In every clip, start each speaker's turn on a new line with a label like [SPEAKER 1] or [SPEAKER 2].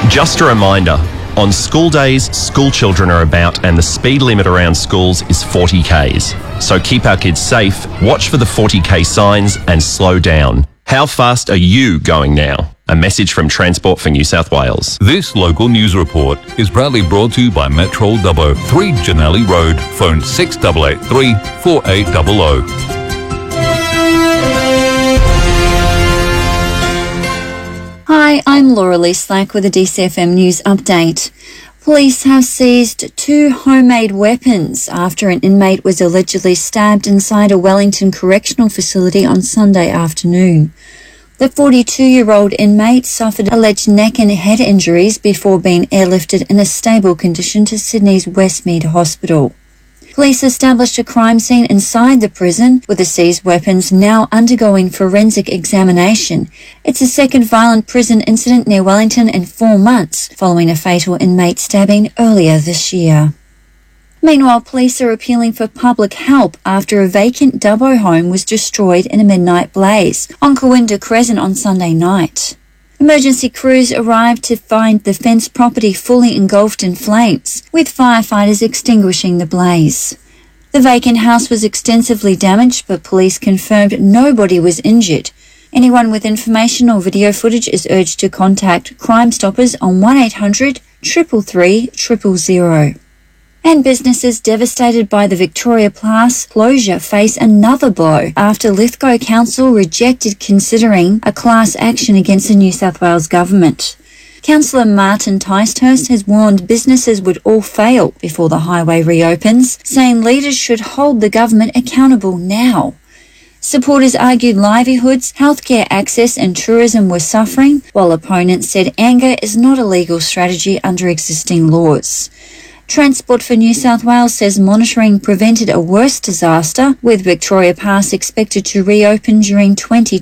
[SPEAKER 1] Just a reminder, on school days, school children are about and the speed limit around schools is 40 k's. So keep our kids safe, watch for the 40k signs and slow down. How fast are you going now? A message from Transport for New South Wales.
[SPEAKER 2] This local news report is proudly brought to you by Metrol Dubbo, 3 Janelli Road, phone 6883 4800.
[SPEAKER 3] Hi, I'm Laura Lee Slack with a DCFM News update. Police have seized 2 homemade weapons after an inmate was allegedly stabbed inside a Wellington correctional facility on Sunday afternoon. The 42-year-old inmate suffered alleged neck and head injuries before being airlifted in a stable condition to Sydney's Westmead Hospital. Police established a crime scene inside the prison, with the seized weapons now undergoing forensic examination. It's the second violent prison incident near Wellington in 4 months, following a fatal inmate stabbing earlier this year. Meanwhile, police are appealing for public help after a vacant Dubbo home was destroyed in a midnight blaze on Cowinda Crescent on Sunday night. Emergency crews arrived to find the fenced property fully engulfed in flames, with firefighters extinguishing the blaze. The vacant house was extensively damaged, but police confirmed nobody was injured. Anyone with information or video footage is urged to contact Crime Stoppers on 1800 333 000. And businesses devastated by the Victoria Pass closure face another blow after Lithgow Council rejected considering a class action against the New South Wales government. Councillor Martin Ticehurst has warned businesses would all fail before the highway reopens, saying leaders should hold the government accountable now. Supporters argued livelihoods, healthcare access and tourism were suffering, while opponents said anger is not a legal strategy under existing laws. Transport for New South Wales says monitoring prevented a worse disaster, with Victoria Pass expected to reopen during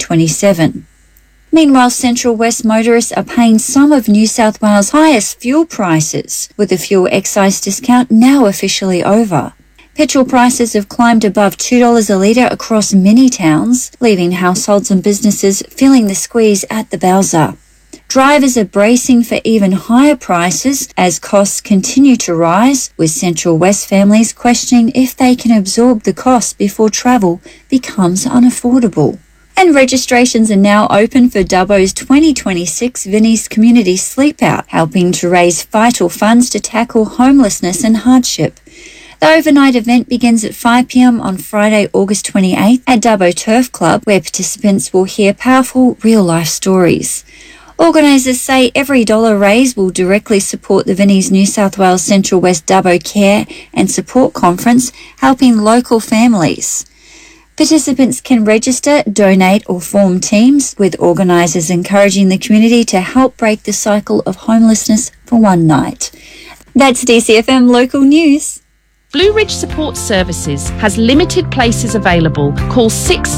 [SPEAKER 3] 2027. Meanwhile, Central West motorists are paying some of New South Wales' highest fuel prices, with the fuel excise discount now officially over. Petrol prices have climbed above $2 a litre across many towns, leaving households and businesses feeling the squeeze at the bowser. Drivers are bracing for even higher prices as costs continue to rise, with Central West families questioning if they can absorb the cost before travel becomes unaffordable. And registrations are now open for Dubbo's 2026 Vinnie's Community Sleepout, helping to raise vital funds to tackle homelessness and hardship. The overnight event begins at 5 p.m. on Friday, August 28th at Dubbo Turf Club, where participants will hear powerful real-life stories. Organisers say every dollar raised will directly support the Vinnie's New South Wales Central West Dubbo Care and Support Conference, helping local families. Participants can register, donate or form teams, with organisers encouraging the community to help break the cycle of homelessness for one night. That's DCFM Local News.
[SPEAKER 4] Blue Ridge Support Services has limited places available. Call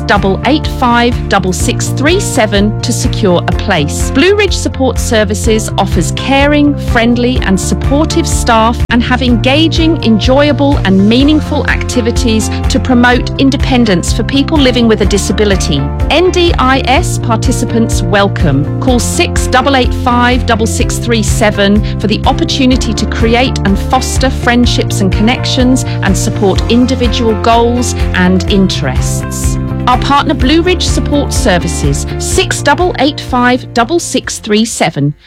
[SPEAKER 4] 6885 6637 to secure a place. Blue Ridge Support Services offers caring, friendly and supportive staff and have engaging, enjoyable and meaningful activities to promote independence for people living with a disability. NDIS participants welcome. Call 6885 6637 for the opportunity to create and foster friendships and connections and support individual goals and interests. Our partner Blue Ridge Support Services, 6885 6637.